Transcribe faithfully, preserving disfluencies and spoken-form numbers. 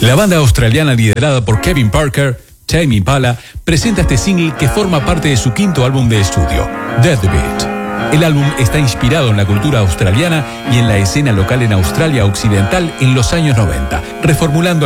La banda australiana liderada por Kevin Parker, Tame Impala, presenta este single que forma parte de su quinto álbum de estudio, Deadbeat. El álbum está inspirado en la cultura australiana y en la escena local en Australia Occidental en los años noventa, reformulando